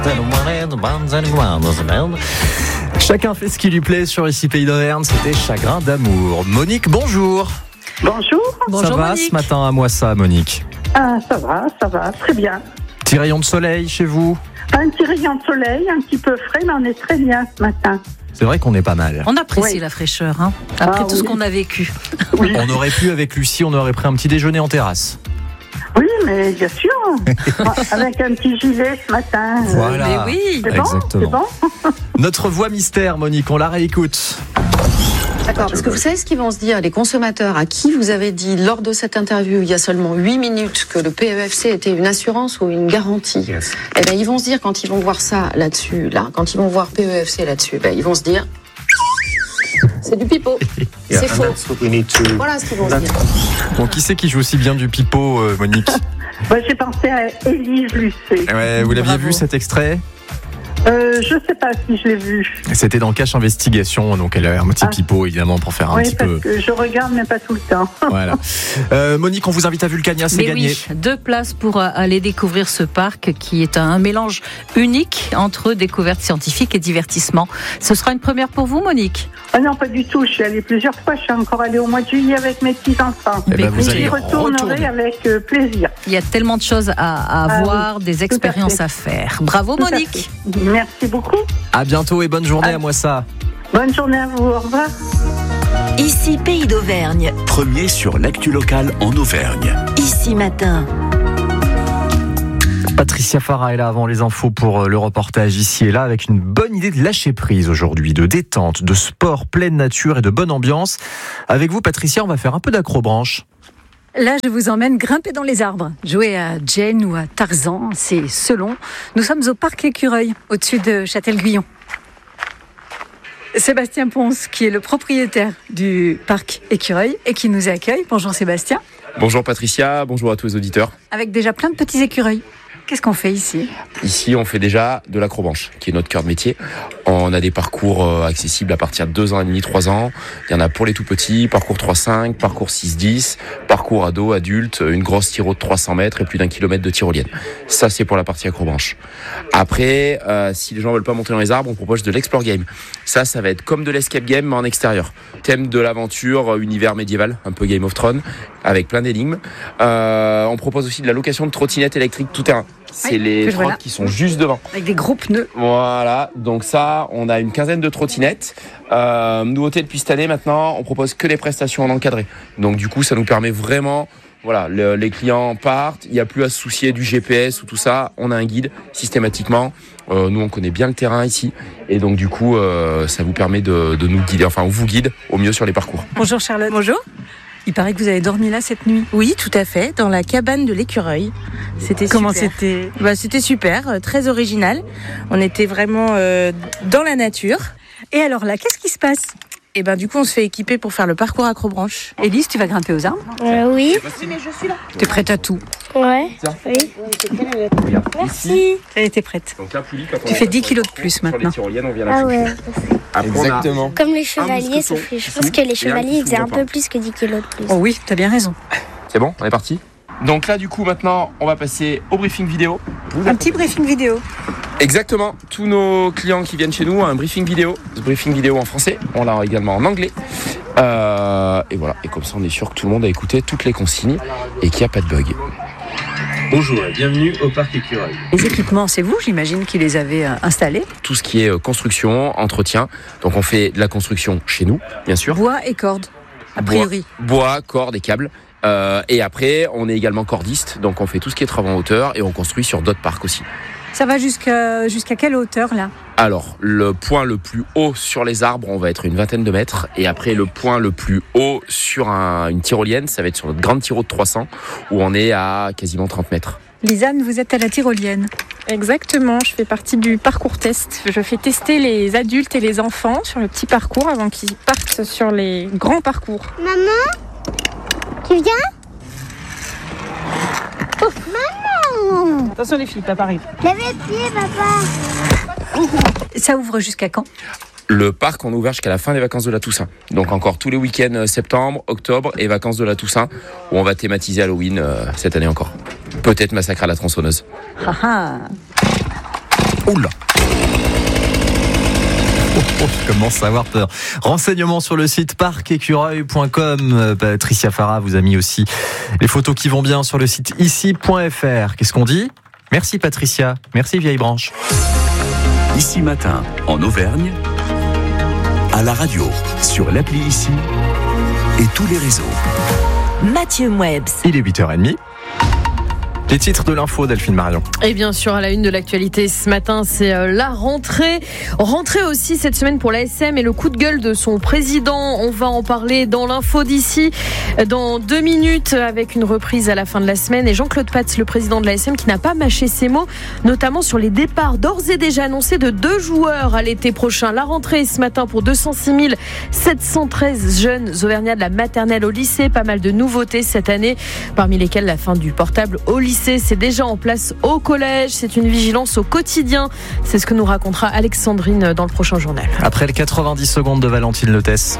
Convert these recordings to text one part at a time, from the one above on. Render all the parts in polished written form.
Chacun fait ce qui lui plaît sur Ici Pays d'Auvergne, c'était Chagrin d'amour. Monique, bonjour. Bonjour. Ça va Monique. ce matin à Moissat, Monique? Ça va, très bien. Petit rayon de soleil chez vous? Un petit rayon de soleil, un petit peu frais, mais on est très bien ce matin. C'est vrai qu'on est pas mal. On apprécie Oui. la fraîcheur, après tout ce oui. qu'on a vécu. Oui, On aurait pu, avec Lucie, on aurait pris un petit déjeuner en terrasse. oui, mais bien sûr. Avec un petit gilet ce matin. Voilà. Mais oui. C'est bon, Exactement. c'est bon. Notre voix mystère, Monique, on la réécoute. D'accord, parce que vous savez ce qu'ils vont se dire, les consommateurs à qui vous avez dit lors de cette interview, il y a seulement 8 minutes, que le PEFC était une assurance ou une garantie. Yes. Eh bien, ils vont se dire, quand ils vont voir ça là-dessus, quand ils vont voir PEFC là-dessus, ils vont se dire, c'est du pipeau, c'est faux. Voilà ce qu'ils vont se dire. Bon, qui c'est qui joue aussi bien du pipeau, Monique? J'ai pensé à Élise Lucet. Ouais, vous l'aviez vu cet extrait? Je sais pas si je l'ai vu. C'était dans Cache Investigation, donc elle a un petit pipeau évidemment pour faire un Oui, petit parce peu. que je regarde, mais pas tout le temps. Voilà. Monique, on vous invite à Vulcania, c'est Mais gagné. oui, 2 places pour aller découvrir ce parc qui est un mélange unique entre découverte scientifique et divertissement. Ce sera une première pour vous, Monique? Ah non, pas du tout. Je suis allée plusieurs fois. Je suis encore allée au mois de juillet avec mes petits-enfants. Eh ben, vous J'y allez retournerai retourner. avec plaisir. Il y a tellement de choses à Ah voir, oui, des expériences à faire. Bravo, Tout à Monique. fait. Merci beaucoup. À bientôt et bonne journée à Moissat. Bonne journée à vous. Au revoir. Ici Pays d'Auvergne. Premier sur l'actu locale en Auvergne. Ici Matin. Patricia Farah est là avant les infos pour le reportage ici et là avec une bonne idée de lâcher prise aujourd'hui, de détente, de sport, pleine nature et de bonne ambiance. Avec vous Patricia, on va faire un peu d'acrobranche. Là, je vous emmène grimper dans les arbres, jouer à Jane ou à Tarzan, c'est selon. Nous sommes au parc Écureuil, au-dessus de Châtel-Guyon. Sébastien Ponce, qui est le propriétaire du parc Écureuil et qui nous accueille. Bonjour Sébastien. Bonjour Patricia, bonjour à tous les auditeurs. Avec déjà plein de petits écureuils. Qu'est-ce qu'on fait ici ? Ici, on fait déjà de l'acrobranche, qui est notre cœur de métier. On a des parcours accessibles à partir de 2 ans et demi, 3 ans. Il y en a pour les tout petits, parcours 3-5, parcours 6-10, parcours ado, adulte, une grosse tiro de 300 mètres et plus d'1 kilomètre de tyrolienne. Ça, c'est pour la partie acrobranche. Après, si les gens veulent pas monter dans les arbres, on propose de l'explore game. Ça va être comme de l'escape game, mais en extérieur. Thème de l'aventure, univers médiéval, un peu Game of Thrones, avec plein d'énigmes. On propose aussi de la location de trottinettes électriques tout terrain. C'est les que je vois là. trotts qui sont juste devant. Avec des gros pneus. Voilà, donc ça, on a une quinzaine de trottinettes. Nouveauté depuis cette année maintenant, on propose que des prestations en encadré. Donc du coup, ça nous permet vraiment, voilà, les clients partent, il n'y a plus à se soucier du GPS ou tout ça. On a un guide systématiquement. Nous, on connaît bien le terrain ici, et donc du coup, ça vous permet de nous guider. Enfin, on vous guide au mieux sur les parcours. Bonjour Charlotte. Bonjour. Il paraît que vous avez dormi là cette nuit. Oui, tout à fait, dans la cabane de l'écureuil. C'était Comment super. c'était ? C'était super, très original. On était vraiment dans la nature. Et alors là, qu'est-ce qui se passe ? Et du coup, on se fait équiper pour faire le parcours acrobranche. Élise, tu vas grimper aux arbres ? Oui. Tu es prête à tout ? Ouais. Oui. Merci. Elle était prête. Donc la poulie, quand Tu fais 10 kilos de plus maintenant. on vient Ah ouais. Exactement. Comme les chevaliers, sauf que je pense que les chevaliers ils faisaient un peu plus que 10 kilos de plus. Oh oui, t'as bien raison. C'est bon, on est parti. Donc là, du coup, maintenant, on va passer au briefing vidéo. Un petit briefing vidéo. Exactement. Tous nos clients qui viennent chez nous ont un briefing vidéo. Ce briefing vidéo en français, on l'a également en anglais. Et voilà. Et comme ça, on est sûr que tout le monde a écouté toutes les consignes et qu'il n'y a pas de bug. Bonjour et bienvenue au parc Écureuil. Les équipements, c'est vous, j'imagine, qui les avez installés. Tout ce qui est construction, entretien. Donc on fait de la construction chez nous, bien sûr. Bois et cordes, a priori. Bois, cordes et câbles. Et après, on est également cordiste. Donc on fait tout ce qui est travaux en hauteur et on construit sur d'autres parcs aussi. Ça va jusqu'à quelle hauteur, là ? Alors, le point le plus haut sur les arbres, on va être une 20aine de mètres. Et après, le point le plus haut sur une tyrolienne, ça va être sur notre grande tyro de 300, où on est à quasiment 30 mètres. Lisanne, vous êtes à la tyrolienne. Exactement, je fais partie du parcours test. Je fais tester les adultes et les enfants sur le petit parcours avant qu'ils partent sur les grands parcours. Maman, tu viens ? Oh, maman ! Attention les filles, papa arrive. Lève les pieds, papa. Ça ouvre jusqu'à quand ? Le parc, on est ouvert jusqu'à la fin des vacances de la Toussaint. Donc encore tous les week-ends septembre, octobre et vacances de la Toussaint, où on va thématiser Halloween cette année encore. Peut-être massacre à la tronçonneuse. Ah ah. Oula. Je commence à avoir peur. Renseignements sur le site parcécureuil.com. Patricia Farah vous a mis aussi les photos qui vont bien sur le site ici.fr. Qu'est-ce qu'on dit ? Merci Patricia. Merci Vieille Branche. Ici Matin, en Auvergne, à la radio, sur l'appli Ici et tous les réseaux. Mathieu Mouebs. Il est 8h30. Les titres de l'info, Delphine Marion. Et bien sûr, à la une de l'actualité ce matin, c'est la rentrée. Rentrée aussi cette semaine pour l'ASM et le coup de gueule de son président. On va en parler dans l'info d'ici dans 2 minutes avec une reprise à la fin de la semaine. Et Jean-Claude Patz, le président de l'ASM, qui n'a pas mâché ses mots, notamment sur les départs d'ores et déjà annoncés de 2 joueurs à l'été prochain. La rentrée ce matin pour 206 713 jeunes auvergnats de la maternelle au lycée. Pas mal de nouveautés cette année, parmi lesquelles la fin du portable au lycée. C'est déjà en place au collège. C'est une vigilance au quotidien. C'est ce que nous racontera Alexandrine dans le prochain journal. Après les 90 secondes de Valentine Lotès.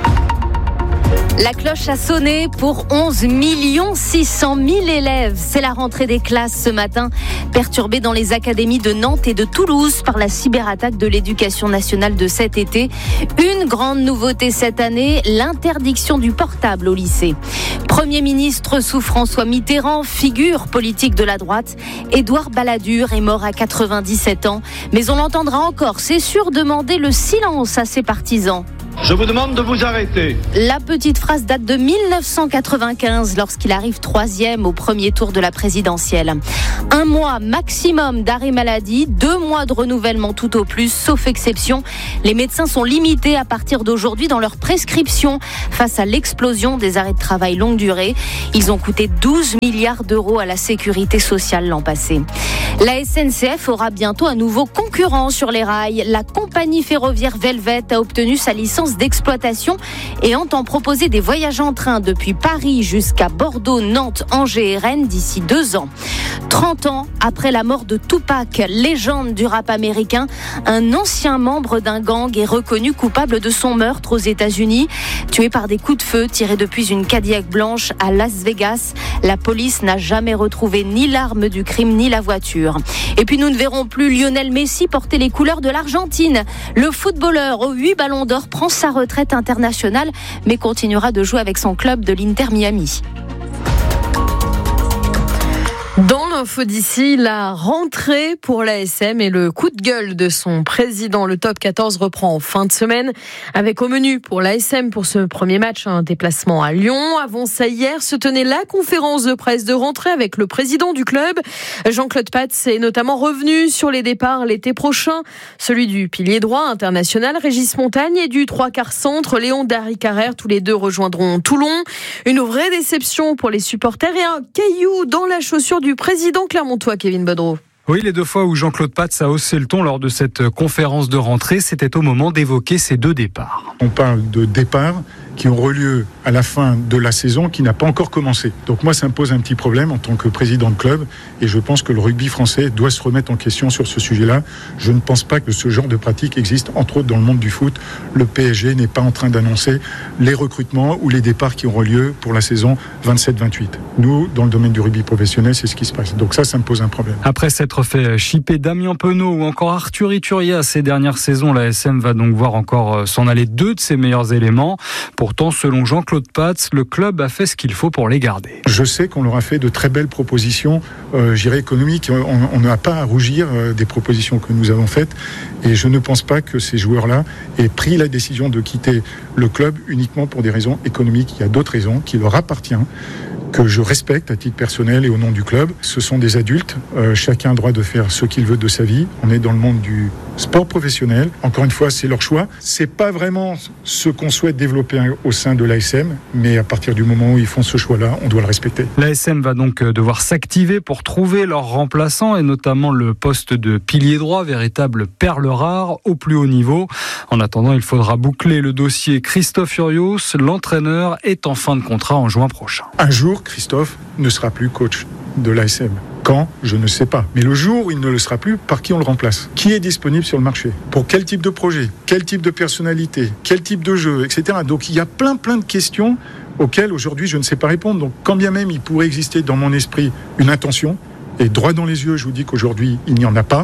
La cloche a sonné pour 11 600 000 élèves. C'est la rentrée des classes ce matin, perturbée dans les académies de Nantes et de Toulouse par la cyberattaque de l'éducation nationale de cet été. Une grande nouveauté cette année, l'interdiction du portable au lycée. Premier ministre sous François Mitterrand, figure politique de la droite, Édouard Balladur est mort à 97 ans. Mais on l'entendra encore, c'est sûr, demander le silence à ses partisans. Je vous demande de vous arrêter. La petite phrase date de 1995, lorsqu'il arrive 3e au premier tour de la présidentielle. 1 mois maximum d'arrêt maladie, 2 mois de renouvellement tout au plus, sauf exception. Les médecins sont limités à partir d'aujourd'hui dans leur prescription face à l'explosion des arrêts de travail longue durée. Ils ont coûté 12 milliards d'euros à la sécurité sociale l'an passé. La SNCF aura bientôt un nouveau concurrent sur les rails. La compagnie ferroviaire Velvet a obtenu sa licence d'exploitation et entend proposer des voyages en train depuis Paris jusqu'à Bordeaux, Nantes, Angers et Rennes d'ici 2 ans. 30 ans après la mort de Tupac, légende du rap américain, un ancien membre d'un gang est reconnu coupable de son meurtre aux États-Unis. Tué par des coups de feu tirés depuis une Cadillac blanche à Las Vegas, la police n'a jamais retrouvé ni l'arme du crime ni la voiture. Et puis nous ne verrons plus Lionel Messi porter les couleurs de l'Argentine. Le footballeur aux 8 ballons d'or prend sa retraite internationale, mais continuera de jouer avec son club de l'Inter Miami. Dans l'info d'ici, la rentrée pour l'ASM et le coup de gueule de son président. Le top 14 reprend en fin de semaine avec au menu pour l'ASM pour ce premier match un déplacement à Lyon. Avant ça, hier se tenait la conférence de presse de rentrée avec le président du club. Jean-Claude Patz est notamment revenu sur les départs l'été prochain. Celui du pilier droit international Régis Montagne et du 3/4 centre Léon Darry-Carrère. Tous les deux rejoindront Toulon. Une vraie déception pour les supporters et un caillou dans la chaussure du président clermontois, Kevin Bodreau. Oui, les 2 fois où Jean-Claude Patz a haussé le ton lors de cette conférence de rentrée, c'était au moment d'évoquer ces 2 départs. On parle de départs qui auront lieu à la fin de la saison qui n'a pas encore commencé. Donc moi, ça me pose un petit problème en tant que président de club et je pense que le rugby français doit se remettre en question sur ce sujet-là. Je ne pense pas que ce genre de pratique existe, entre autres dans le monde du foot. Le PSG n'est pas en train d'annoncer les recrutements ou les départs qui auront lieu pour la saison 27-28. Nous, dans le domaine du rugby professionnel, c'est ce qui se passe. Donc ça me pose un problème. Après s'être fait chipper Damien Penaud ou encore Arthur Ituria ces dernières saisons, la SM va donc voir encore s'en aller 2 de ses meilleurs éléments. Pourtant, selon Jean-Claude Patz, le club a fait ce qu'il faut pour les garder. Je sais qu'on leur a fait de très belles propositions, économiques. On n'a pas à rougir des propositions que nous avons faites. Et je ne pense pas que ces joueurs-là aient pris la décision de quitter le club uniquement pour des raisons économiques. Il y a d'autres raisons qui leur appartiennent, que je respecte à titre personnel et au nom du club. Ce sont des adultes, chacun a le droit de faire ce qu'il veut de sa vie. On est dans le monde du sport professionnel. Encore une fois, c'est leur choix. C'est pas vraiment ce qu'on souhaite développer au sein de l'ASM, mais à partir du moment où ils font ce choix-là, on doit le respecter. L'ASM va donc devoir s'activer pour trouver leur remplaçant et notamment le poste de pilier droit, véritable perle rare au plus haut niveau. En attendant, il faudra boucler le dossier Christophe Urios. L'entraîneur est en fin de contrat en juin prochain. Un jour, Christophe ne sera plus coach de l'ASM. Quand ? Je ne sais pas. Mais le jour où il ne le sera plus, par qui on le remplace ? Qui est disponible sur le marché ? Pour quel type de projet ? Quel type de personnalité ? Quel type de jeu ? Etc. Donc il y a plein de questions auxquelles aujourd'hui je ne sais pas répondre. Donc quand bien même il pourrait exister dans mon esprit une intention, et droit dans les yeux, je vous dis qu'aujourd'hui il n'y en a pas,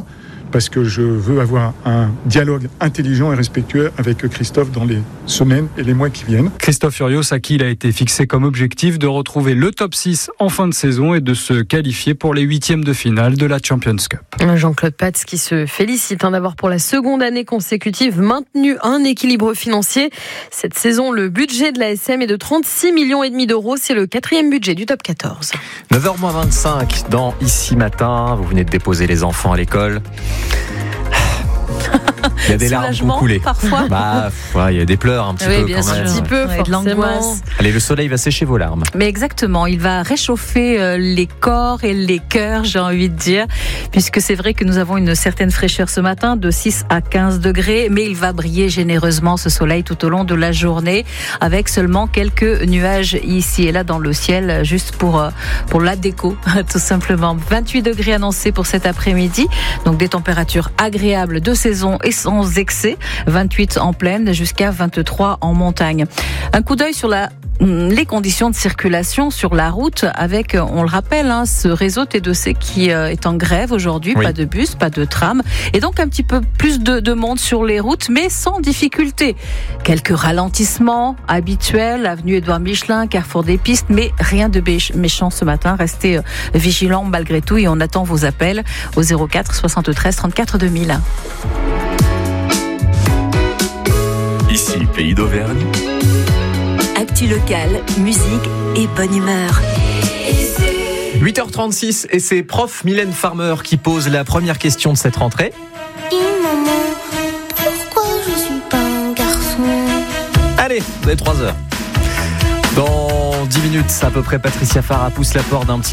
parce que je veux avoir un dialogue intelligent et respectueux avec Christophe dans les semaines et les mois qui viennent. Christophe Furios, à qui il a été fixé comme objectif de retrouver le top 6 en fin de saison et de se qualifier pour les 8e de finale de la Champions Cup. Jean-Claude Patz qui se félicite d'avoir pour la seconde année consécutive maintenu un équilibre financier. Cette saison, le budget de l'ASM est de 36,5 millions d'euros. C'est le 4e budget du top 14. 9h25 dans Ici Matin. Vous venez de déposer les enfants à l'école. Il y a des larmes qui ont coulé. Parfois. Il y a des pleurs un petit peu bien quand même. Un petit peu, de l'angoisse. Allez, le soleil va sécher vos larmes. Mais exactement, il va réchauffer les corps et les cœurs, j'ai envie de dire, puisque c'est vrai que nous avons une certaine fraîcheur ce matin, de 6 à 15 degrés, mais il va briller généreusement ce soleil tout au long de la journée, avec seulement quelques nuages ici et là dans le ciel, juste pour la déco, tout simplement. 28 degrés annoncés pour cet après-midi, donc des températures agréables de saison et sans excès, 28 en plaine jusqu'à 23 en montagne. Un coup d'œil sur les conditions de circulation sur la route avec, on le rappelle, ce réseau T2C qui est en grève aujourd'hui, Pas de bus, pas de tram, et donc un petit peu plus de monde sur les routes, mais sans difficulté. Quelques ralentissements habituels, avenue Édouard Michelin, carrefour des pistes, mais rien de méchant ce matin. Restez vigilants malgré tout et on attend vos appels au 04 73 34 2000. Ici, Pays d'Auvergne. Actu locale, musique et bonne humeur. 8h36 et c'est prof Mylène Farmer qui pose la première question de cette rentrée. Maman, pourquoi je suis pas un garçon? Allez, vous avez 3 heures. Dans 10 minutes à peu près, Patricia Farah pousse la porte d'un petit